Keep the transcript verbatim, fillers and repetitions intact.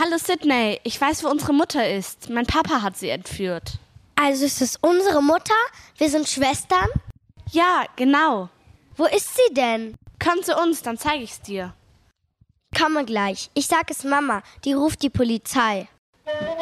Hallo Sydney, ich weiß, wo unsere Mutter ist. Mein Papa hat sie entführt. Also ist es unsere Mutter? Wir sind Schwestern? Ja, genau. Wo ist sie denn? Komm zu uns, dann zeige ich's dir. Komme gleich. Ich sag es Mama, die ruft die Polizei.